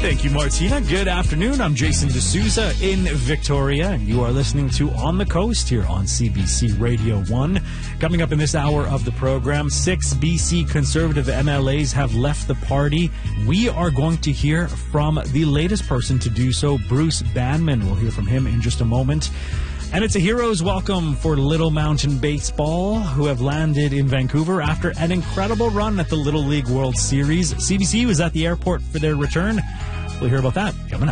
Thank you, Martina. Good afternoon. I'm Jason D'Souza in Victoria, and you are listening to On the Coast here on CBC Radio 1. Coming up in this hour of the program, 6 BC Conservative MLAs have left the party. We are going to hear from the latest person to do so, Bruce Banman. We'll hear from him in just a moment. And it's a hero's welcome for Little Mountain Baseball, who have landed in Vancouver after an incredible run at the Little League World Series. CBC was at the airport for their return. We'll hear about that coming up.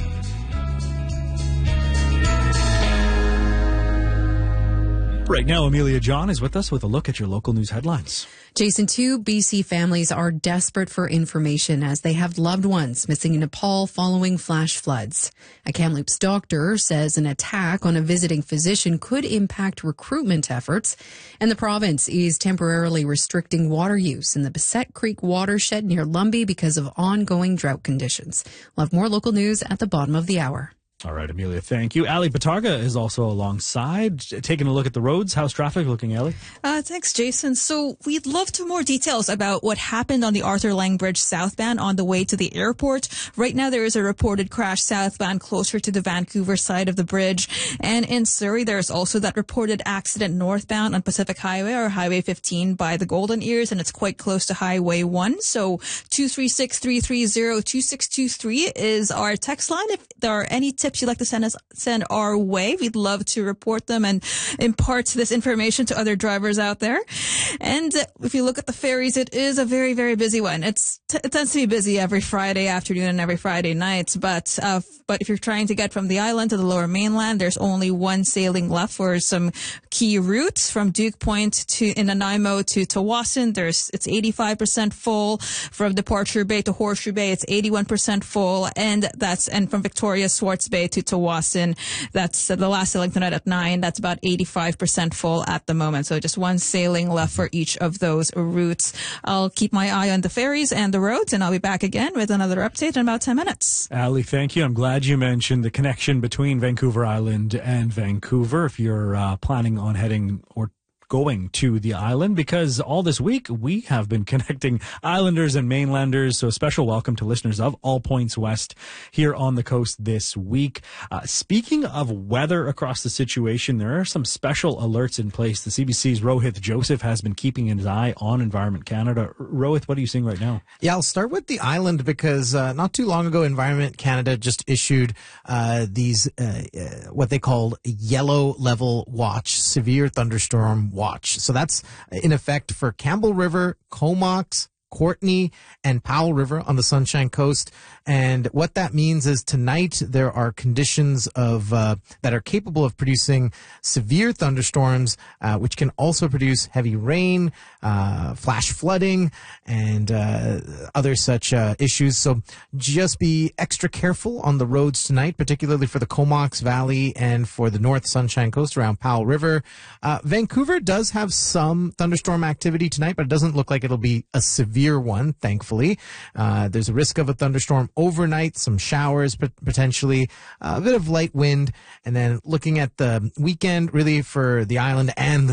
Right now, Amelia John is with us with a look at your local news headlines. Jason, 2 BC families are desperate for information as they have loved ones missing in Nepal following flash floods. A Kamloops doctor says an attack on a visiting physician could impact recruitment efforts, and the province is temporarily restricting water use in the Bassett Creek watershed near Lumbee because of ongoing drought conditions. We'll have more local news at the bottom of the hour. All right, Amelia, thank you. Ali Batarga is also alongside, taking a look at the roads. How's traffic looking, Ali? Thanks, Jason. So we'd love to more details about what happened on the Arthur Lang Bridge southbound on the way to the airport. Right now, there is a reported crash southbound closer to the Vancouver side of the bridge. And in Surrey, there's also that reported accident northbound on Pacific Highway or Highway 15 by the Golden Ears, and it's quite close to Highway 1. So 236-330-2623 is our text line. If there are any tips you'd like to send our way, we'd love to report them and impart this information to other drivers out there. And if you look at the ferries, it is a very, very busy one. It tends to be busy every Friday afternoon and every Friday night. But if you're trying to get from the island to the Lower Mainland, there's only one sailing left for some key routes from Duke Point in Nanaimo to Tsawwassen. It's 85% full. From Departure Bay to Horseshoe Bay, it's 81% full, and from Victoria Swartz Bay to Tsawwassen, that's the last sailing tonight at 9. That's about 85% full at the moment. So just one sailing left for each of those routes. I'll keep my eye on the ferries and the roads, and I'll be back again with another update in about 10 minutes. Ali, thank you. I'm glad you mentioned the connection between Vancouver Island and Vancouver if you're planning on heading or going to the island, because all this week we have been connecting islanders and mainlanders. So a special welcome to listeners of All Points West here on the coast this week. Speaking of weather across the situation, there are some special alerts in place. The CBC's Rohith Joseph has been keeping his eye on Environment Canada. Rohith, what are you seeing right now? Yeah, I'll start with the island because not too long ago, Environment Canada just issued these what they called yellow level watch, severe thunderstorm watch. So that's in effect for Campbell River, Comox, Courtney, and Powell River on the Sunshine Coast. And what that means is tonight there are conditions that are capable of producing severe thunderstorms, which can also produce heavy rain, flash flooding, and other such issues. So just be extra careful on the roads tonight, particularly for the Comox Valley and for the North Sunshine Coast around Powell River. Vancouver does have some thunderstorm activity tonight, but it doesn't look like it'll be a severe one, thankfully. There's a risk of a thunderstorm overnight, some showers potentially, a bit of light wind, and then looking at the weekend really for the island and